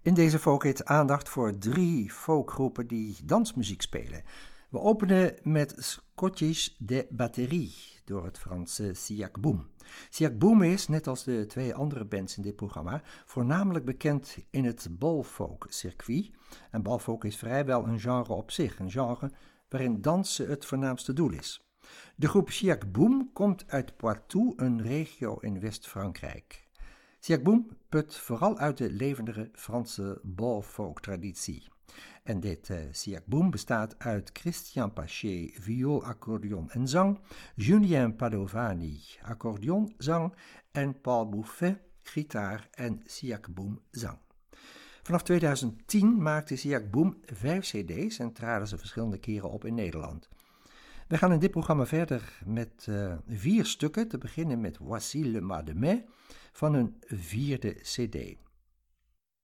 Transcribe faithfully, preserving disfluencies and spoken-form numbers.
In deze folkhit aandacht voor drie folkgroepen die dansmuziek spelen. We openen met Scottish de Batterie door het Franse Siak Boom. Siak Boom is, net als de twee andere bands in dit programma, voornamelijk bekend in het balfolk-circuit. En balfolk is vrijwel een genre op zich, een genre waarin dansen het voornaamste doel is. De groep Siak Boom komt uit Poitou, een regio in West-Frankrijk. Siak Boom put vooral uit de levendige Franse balfolk-traditie. En dit uh, Siak Boom bestaat uit Christian Paché, viool, accordeon en zang, Julien Padovani, accordeon, zang en Paul Bouffet, gitaar en Siak Boom zang. Vanaf tweeduizend tien maakte Siak Boom vijf cd's en traden ze verschillende keren op in Nederland. We gaan in dit programma verder met uh, vier stukken, te beginnen met Voici le Mas de Mai van hun vierde cd.